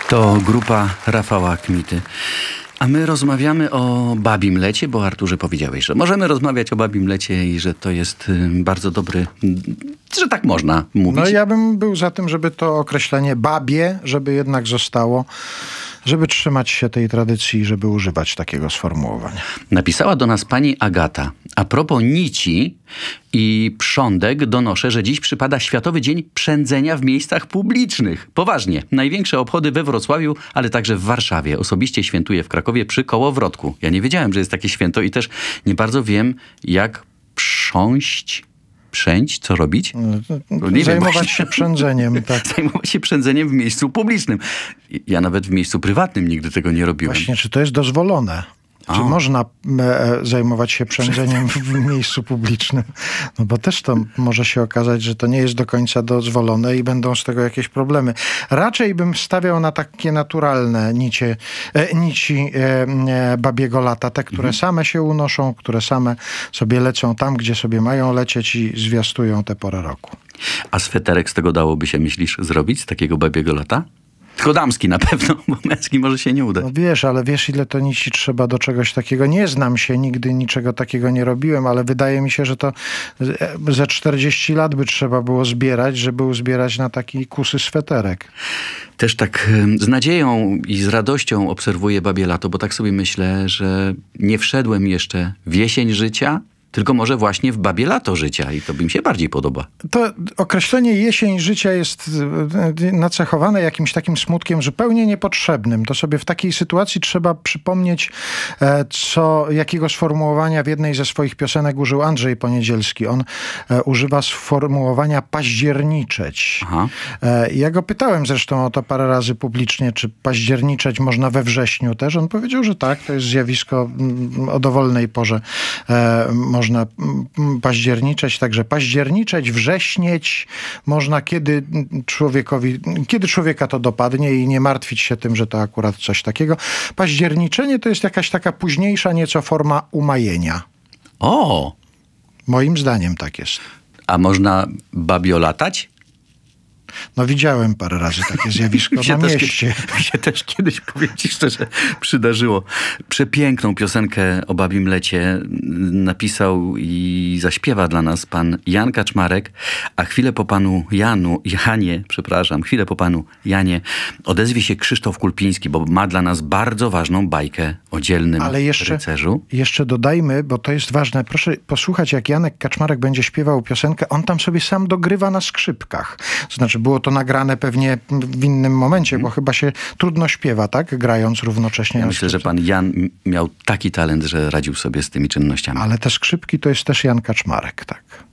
To grupa Rafała Kmity. A my rozmawiamy o babim lecie, bo Arturze powiedziałeś, że możemy rozmawiać o babim lecie i że to jest bardzo dobry, że tak można mówić. No ja bym był za tym, żeby to określenie babie, żeby jednak zostało, żeby trzymać się tej tradycji, żeby używać takiego sformułowania. Napisała do nas pani Agata. A propos nici i prządek donoszę, że dziś przypada Światowy Dzień Przędzenia w miejscach publicznych. Poważnie. Największe obchody we Wrocławiu, ale także w Warszawie. Osobiście świętuję w Krakowie przy Kołowrotku. Ja nie wiedziałem, że jest takie święto i też nie bardzo wiem, jak przęść, co robić? Zajmować się przędzeniem, tak. Zajmować się przędzeniem w miejscu publicznym. Ja nawet w miejscu prywatnym nigdy tego nie robiłem. Właśnie, czy to jest dozwolone? Czy można zajmować się przędzeniem w miejscu publicznym? No bo też to może się okazać, że to nie jest do końca dozwolone i będą z tego jakieś problemy. Raczej bym stawiał na takie naturalne nici babiego lata, te, które same się unoszą, które same sobie lecą tam, gdzie sobie mają lecieć i zwiastują tę porę roku. A sweterek z tego dałoby się, myślisz, zrobić z takiego babiego lata? Tylko damski na pewno, bo męski może się nie udać. No wiesz, ale wiesz, ile to nici trzeba do czegoś takiego. Nie znam się, nigdy niczego takiego nie robiłem, ale wydaje mi się, że to ze 40 lat by trzeba było zbierać, żeby uzbierać na taki kusy sweterek. Też tak z nadzieją i z radością obserwuję babie lato, bo tak sobie myślę, że nie wszedłem jeszcze w jesień życia, tylko może właśnie w babie lato życia i to mi się bardziej podoba. To określenie jesień życia jest nacechowane jakimś takim smutkiem zupełnie niepotrzebnym. To sobie w takiej sytuacji trzeba przypomnieć, jakiego sformułowania w jednej ze swoich piosenek użył Andrzej Poniedzielski. On używa sformułowania październiczeć. Aha. Ja go pytałem zresztą o to parę razy publicznie, czy październiczeć można we wrześniu też. On powiedział, że tak, to jest zjawisko o dowolnej porze można październiczeć, także październiczeć, wrześnieć można, kiedy człowieka to dopadnie i nie martwić się tym, że to akurat coś takiego. Październiczenie to jest jakaś taka późniejsza nieco forma umajenia. O! Moim zdaniem tak jest. A można babiolatać? No widziałem parę razy takie zjawisko na mieście. Mi się też kiedyś, powiem ci szczerze, przydarzyło. Przepiękną piosenkę o babim lecie napisał i zaśpiewa dla nas pan Jan Kaczmarek, a chwilę po panu Janie odezwie się Krzysztof Kulpiński, bo ma dla nas bardzo ważną bajkę o dzielnym rycerzu. Jeszcze dodajmy, bo to jest ważne. Proszę posłuchać, jak Janek Kaczmarek będzie śpiewał piosenkę. On tam sobie sam dogrywa na skrzypkach. Znaczy, było to nagrane pewnie w innym momencie, bo chyba się trudno śpiewa, tak? Grając równocześnie. Ja myślę, że pan Jan miał taki talent, że radził sobie z tymi czynnościami. Ale te skrzypki to jest też Jan Kaczmarek, tak.